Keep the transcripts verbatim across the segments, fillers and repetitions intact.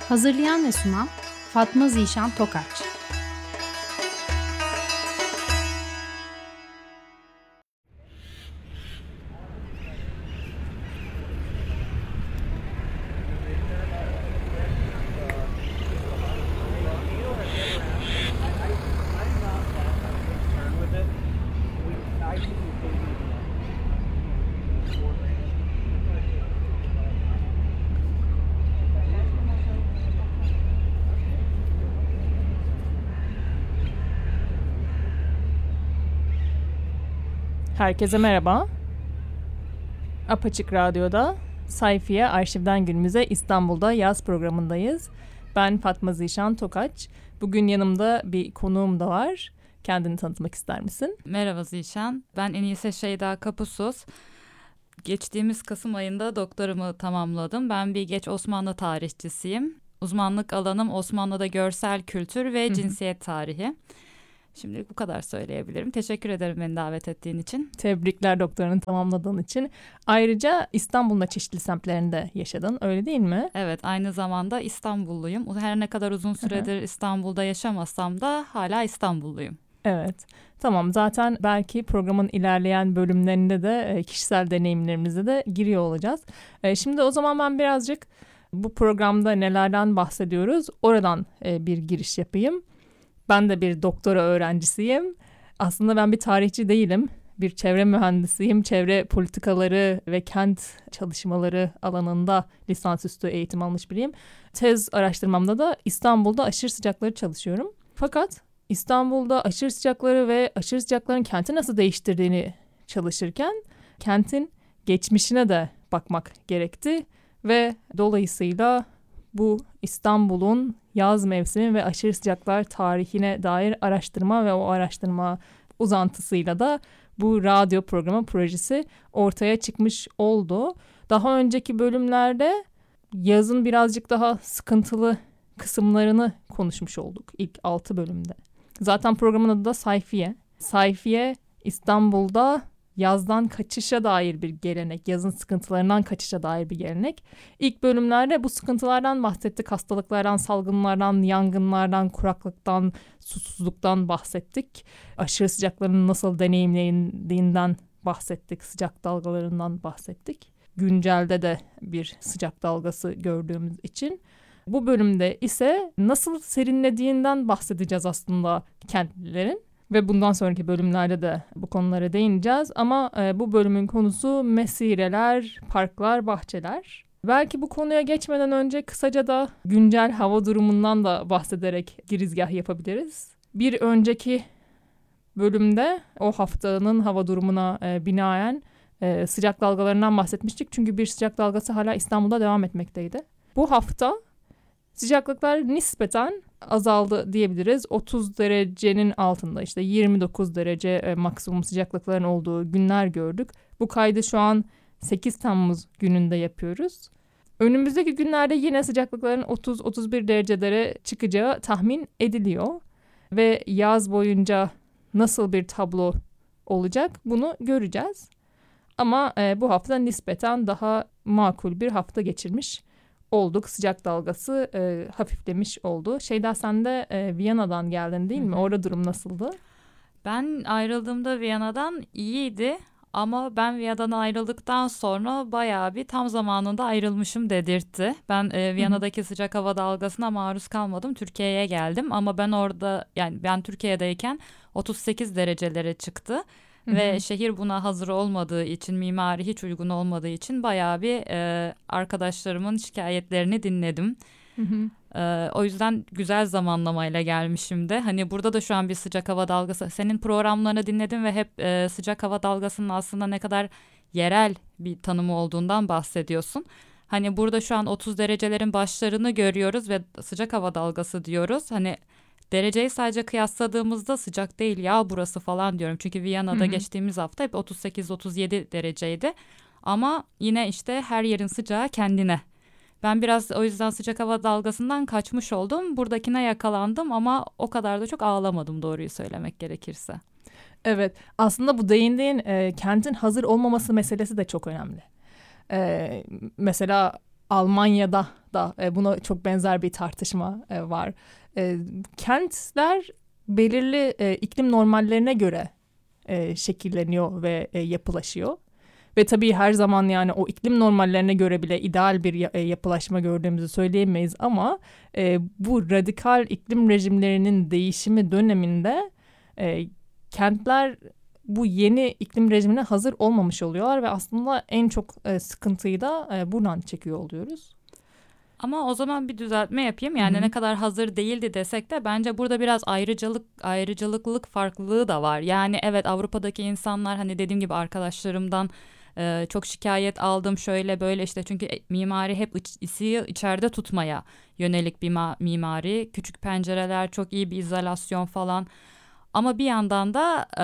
Hazırlayan ve sunan Fatma Zişan Tokaç. Herkese merhaba. Apaçık Radyo'da Sayfiye Arşivden Günümüze İstanbul'da yaz programındayız. Ben Fatma Zişan Tokaç. Bugün yanımda bir konuğum da var. Kendini tanıtmak ister misin? Merhaba Zişan. Ben Enise Şeyda Kapusuz. Geçtiğimiz Kasım ayında doktoramı tamamladım. Ben bir geç Osmanlı tarihçisiyim. Uzmanlık alanım Osmanlı'da görsel kültür ve cinsiyet tarihi. Şimdilik bu kadar söyleyebilirim. Teşekkür ederim beni davet ettiğin için. Tebrikler doktoranı tamamladığın için. Ayrıca İstanbul'un çeşitli semtlerinde yaşadın, öyle değil mi? Evet, aynı zamanda İstanbulluyum. Her ne kadar uzun süredir İstanbul'da yaşamasam da hala İstanbulluyum. Evet, tamam. Zaten belki programın ilerleyen bölümlerinde de kişisel deneyimlerimize de giriyor olacağız. Şimdi o zaman ben birazcık bu programda nelerden bahsediyoruz, oradan bir giriş yapayım. Ben de bir doktora öğrencisiyim. Aslında ben bir tarihçi değilim. Bir çevre mühendisiyim. Çevre politikaları ve kent çalışmaları alanında lisansüstü eğitim almış biriyim. Tez araştırmamda da İstanbul'da aşırı sıcakları çalışıyorum. Fakat İstanbul'da aşırı sıcakları ve aşırı sıcakların kenti nasıl değiştirdiğini çalışırken kentin geçmişine de bakmak gerekti. Ve dolayısıyla bu İstanbul'un yaz mevsimi ve aşırı sıcaklar tarihine dair araştırma ve o araştırma uzantısıyla da bu radyo programı projesi ortaya çıkmış oldu. Daha önceki bölümlerde yazın birazcık daha sıkıntılı kısımlarını konuşmuş olduk ilk altı bölümde. Zaten programın adı da Sayfiye. Sayfiye İstanbul'da yazdan kaçışa dair bir gelenek, yazın sıkıntılarından kaçışa dair bir gelenek. İlk bölümlerde bu sıkıntılardan bahsettik, hastalıklardan, salgınlardan, yangınlardan, kuraklıktan, susuzluktan bahsettik. Aşırı sıcakların nasıl deneyimlendiğinden bahsettik, sıcak dalgalarından bahsettik. Güncelde de bir sıcak dalgası gördüğümüz için. Bu bölümde ise nasıl serinlediğinden bahsedeceğiz aslında kentlilerin. Ve bundan sonraki bölümlerde de bu konulara değineceğiz. Ama e, bu bölümün konusu mesireler, parklar, bahçeler. Belki bu konuya geçmeden önce kısaca da güncel hava durumundan da bahsederek girizgah yapabiliriz. Bir önceki bölümde o haftanın hava durumuna e, binaen e, sıcak dalgalarından bahsetmiştik. Çünkü bir sıcak dalgası hala İstanbul'da devam etmekteydi. Bu hafta sıcaklıklar nispeten azaldı diyebiliriz. otuz derecenin altında, işte yirmi dokuz derece e, maksimum sıcaklıkların olduğu günler gördük. Bu kaydı şu an sekiz Temmuz gününde yapıyoruz. Önümüzdeki günlerde yine sıcaklıkların otuz otuz bir derecelere çıkacağı tahmin ediliyor. Ve yaz boyunca nasıl bir tablo olacak bunu göreceğiz. Ama e, bu hafta nispeten daha makul bir hafta geçirmiş olduk. Sıcak dalgası e, hafiflemiş oldu. Şeyda, sen de e, Viyana'dan geldin değil mi? Hı hı. Orada durum nasıldı? Ben ayrıldığımda Viyana'dan iyiydi. Ama ben Viyana'dan ayrıldıktan sonra bayağı bir tam zamanında ayrılmışım dedirtti. Ben e, Viyana'daki sıcak hava dalgasına maruz kalmadım. Türkiye'ye geldim ama ben orada, yani ben Türkiye'deyken otuz sekiz derecelere çıktı. Hı hı. Ve şehir buna hazır olmadığı için, mimari hiç uygun olmadığı için bayağı bir e, arkadaşlarımın şikayetlerini dinledim. Hı hı. E, o yüzden güzel zamanlamayla gelmişim de. Hani burada da şu an bir sıcak hava dalgası. Senin programlarını dinledim ve hep e, sıcak hava dalgasının aslında ne kadar yerel bir tanımı olduğundan bahsediyorsun. Hani burada şu an otuz derecelerin başlarını görüyoruz ve sıcak hava dalgası diyoruz. Hani dereceyi sadece kıyasladığımızda sıcak değil ya burası falan diyorum. Çünkü Viyana'da hı hı. geçtiğimiz hafta hep otuz sekiz otuz yedi dereceydi. Ama yine işte her yerin sıcağı kendine. Ben biraz o yüzden sıcak hava dalgasından kaçmış oldum. Buradakine yakalandım ama o kadar da çok ağlamadım, doğruyu söylemek gerekirse. Evet, aslında bu değindiğin e, kentin hazır olmaması meselesi de çok önemli. E, mesela Almanya'da da e, buna çok benzer bir tartışma e, var. E, kentler belirli e, iklim normallerine göre e, şekilleniyor ve e, yapılaşıyor. Ve tabii her zaman yani o iklim normallerine göre bile ideal bir ya- e, yapılaşma gördüğümüzü söyleyemeyiz ama e, bu radikal iklim rejimlerinin değişimi döneminde e, kentler bu yeni iklim rejimine hazır olmamış oluyorlar ve aslında en çok e, sıkıntıyı da e, buradan çekiyor oluyoruz. Ama o zaman bir düzeltme yapayım. Yani Hı hı. ne kadar hazır değildi desek de bence burada biraz ayrıcalık ayrıcalıklılık farklılığı da var. Yani evet, Avrupa'daki insanlar, hani dediğim gibi arkadaşlarımdan e, çok şikayet aldım şöyle böyle, işte çünkü mimari hep iç, ısıyı içeride tutmaya yönelik bir ma- mimari. Küçük pencereler, çok iyi bir izolasyon falan. Ama bir yandan da e,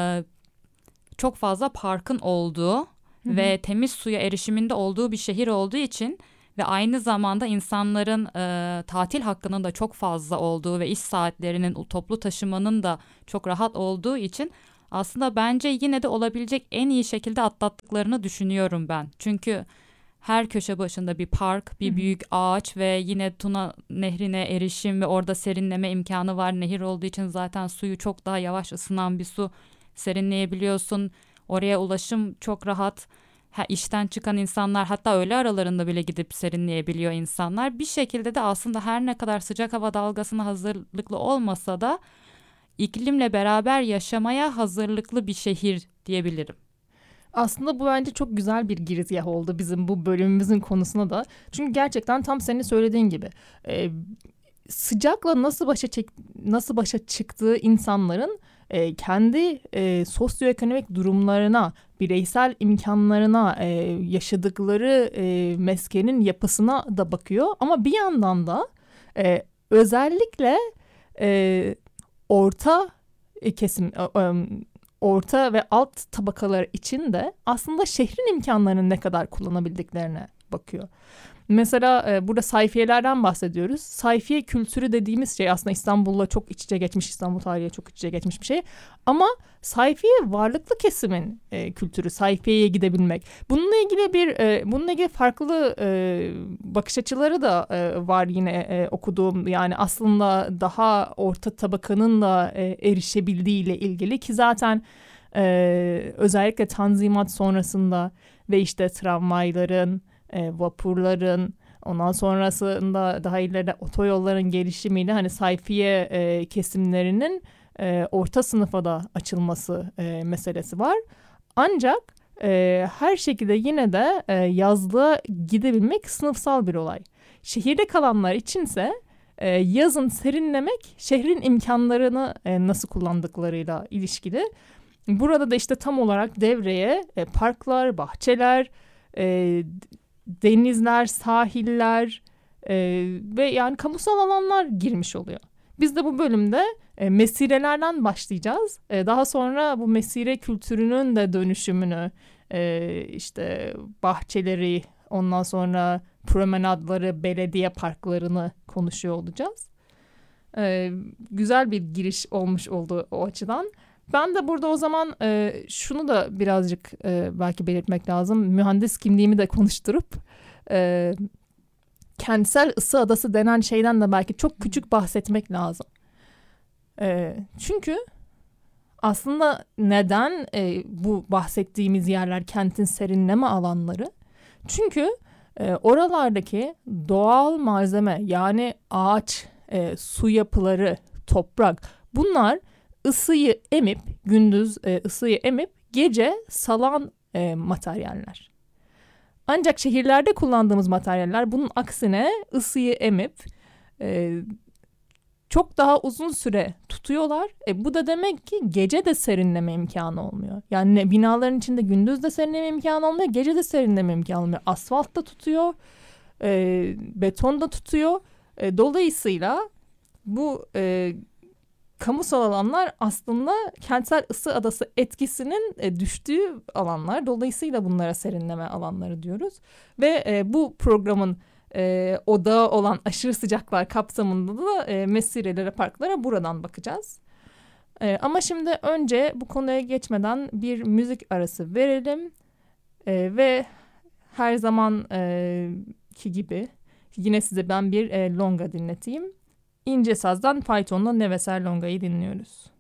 çok fazla parkın olduğu Hı hı. ve temiz suya erişiminde olduğu bir şehir olduğu için ve aynı zamanda insanların e, tatil hakkının da çok fazla olduğu ve iş saatlerinin, toplu taşımanın da çok rahat olduğu için aslında bence yine de olabilecek en iyi şekilde atlattıklarını düşünüyorum ben. Çünkü her köşe başında bir park, bir Hı hı. büyük ağaç ve yine Tuna Nehri'ne erişim ve orada serinleme imkanı var. Nehir olduğu için zaten suyu çok daha yavaş ısınan bir su, serinleyebiliyorsun. Oraya ulaşım çok rahat. Ha, işten çıkan insanlar, hatta öğle aralarında bile gidip serinleyebiliyor insanlar. Bir şekilde de aslında her ne kadar sıcak hava dalgasına hazırlıklı olmasa da iklimle beraber yaşamaya hazırlıklı bir şehir diyebilirim. Aslında bu bence çok güzel bir girizgah oldu bizim bu bölümümüzün konusuna da. Çünkü gerçekten tam senin söylediğin gibi e, sıcakla nasıl başa çek, nasıl başa çıktığı insanların e, kendi e, sosyoekonomik durumlarına, bireysel imkanlarına, e, yaşadıkları e, meskenin yapısına da bakıyor. Ama bir yandan da e, özellikle e, orta kesim, e, e, orta ve alt tabakalar için de aslında şehrin imkanlarını ne kadar kullanabildiklerine bakıyor. Mesela e, burada sayfiyelerden bahsediyoruz. Sayfiye kültürü dediğimiz şey aslında İstanbul'la çok iç içe geçmiş, İstanbul tarihiyle çok iç içe geçmiş bir şey. Ama sayfiye varlıklı kesimin e, kültürü, sayfiyeye gidebilmek. Bununla ilgili bir, e, bununla ilgili farklı e, bakış açıları da e, var yine e, okuduğum. Yani aslında daha orta tabakanın da e, erişebildiğiyle ilgili ki zaten e, özellikle Tanzimat sonrasında ve işte tramvayların, E, vapurların, ondan sonrasında daha ileride otoyolların gelişimiyle hani sayfiye e, kesimlerinin e, orta sınıfa da açılması e, meselesi var. Ancak e, her şekilde yine de e, yazlığa gidebilmek sınıfsal bir olay. Şehirde kalanlar içinse e, yazın serinlemek şehrin imkanlarını e, nasıl kullandıklarıyla ilişkili. Burada da işte tam olarak devreye e, parklar, bahçeler, e, denizler, sahiller e, ve yani kamusal alanlar girmiş oluyor. Biz de bu bölümde e, mesirelerden başlayacağız. E, daha sonra bu mesire kültürünün de dönüşümünü, e, işte bahçeleri, ondan sonra promenadları, belediye parklarını konuşuyor olacağız. E, güzel bir giriş olmuş oldu o açıdan. Ben de burada o zaman e, şunu da birazcık e, belki belirtmek lazım. Mühendis kimliğimi de konuşturup e, kentsel ısı adası denen şeyden de belki çok küçük bahsetmek lazım. E, çünkü aslında neden e, bu bahsettiğimiz yerler kentin serinleme alanları? Çünkü e, oralardaki doğal malzeme, yani ağaç, e, su yapıları, toprak, bunlar ısıyı emip, gündüz e, ısıyı emip gece salan e, materyaller. Ancak şehirlerde kullandığımız materyaller bunun aksine ısıyı emip e, çok daha uzun süre tutuyorlar. E, bu da demek ki gece de serinleme imkanı olmuyor. Yani ne, binaların içinde gündüz de serinleme imkanı olmuyor, gece de serinleme imkanı olmuyor. Asfalt da tutuyor, e, beton da tutuyor. E, dolayısıyla bu e, kamusal alanlar aslında kentsel ısı adası etkisinin e, düştüğü alanlar. Dolayısıyla bunlara serinleme alanları diyoruz. Ve e, bu programın e, odağı olan aşırı sıcaklar kapsamında da e, mesirelere, parklara buradan bakacağız. E, ama şimdi önce bu konuya geçmeden bir müzik arası verelim. E, ve her zaman e, iki gibi. Yine size ben bir e, longa dinleteyim. İnce Saz'dan Fayton'la Neveser Longa'yı dinliyoruz.